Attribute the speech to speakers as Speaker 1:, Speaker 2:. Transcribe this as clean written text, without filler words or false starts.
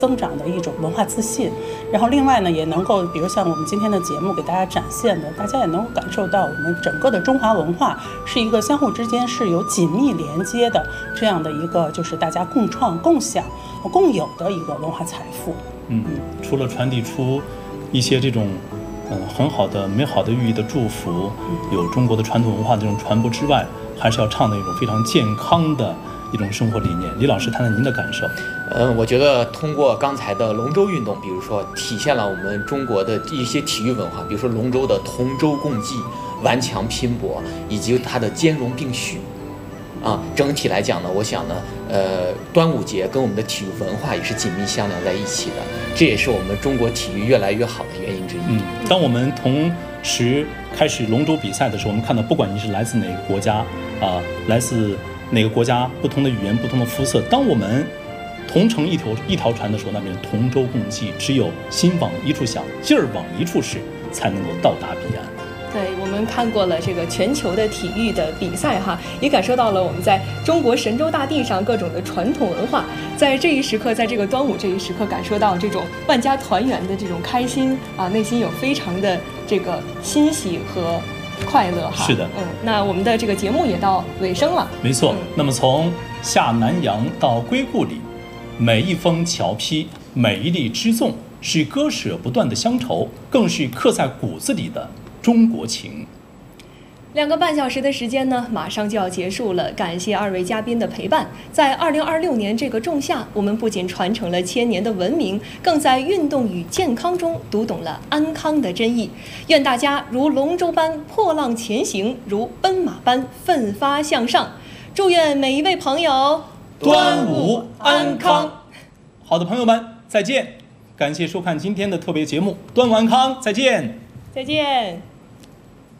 Speaker 1: 增长的一种文化自信。然后另外呢，也能够比如像我们今天的节目给大家展现的，大家也能够感受到我们整个的中华文化是一个相互之间是有紧密连接的这样的一个就是大家共创、共享、共有的一个文化财富。
Speaker 2: 除了传递出一些这种很好的美好的寓意的祝福，有中国的传统文化的这种传播之外，还是要倡导一种非常健康的一种生活理念。李老师谈谈您的感受。
Speaker 3: 我觉得通过刚才的龙舟运动，比如说体现了我们中国的一些体育文化，比如说龙舟的同舟共济、顽强拼搏，以及它的兼容并蓄。整体来讲呢，我想呢，端午节跟我们的体育文化也是紧密相连在一起的，这也是我们中国体育越来越好的原因之一。
Speaker 2: 当我们同时开始龙舟比赛的时候，我们看到不管你是来自哪个国家来自哪个国家，不同的语言、不同的肤色，当我们同乘一条船的时候，那边同舟共济，只有心往一处想，劲儿往一处使，才能够到达彼岸。
Speaker 4: 对，我们看过了这个全球的体育的比赛也感受到了我们在中国神州大地上各种的传统文化，在这一时刻，在这个端午这一时刻，感受到这种万家团圆的这种开心内心有非常的这个欣喜和快乐
Speaker 2: 是的，
Speaker 4: 那我们的这个节目也到尾声了。
Speaker 2: 没错，那么从下南洋到归故里，每一封侨批，每一粒之粽，是割舍不断的乡愁，更是刻在骨子里的中国情。
Speaker 4: 2个半小时的时间呢，马上就要结束了。感谢2位嘉宾的陪伴。在2026年这个仲夏，我们不仅传承了千年的文明，更在运动与健康中读懂了安康的真意。愿大家如龙舟般破浪前行，如奔马般奋发向上。祝愿每一位朋友
Speaker 2: 端午安康。好的，朋友们，再见。感谢收看今天的特别节目《端午安康》，再见。
Speaker 4: 再见。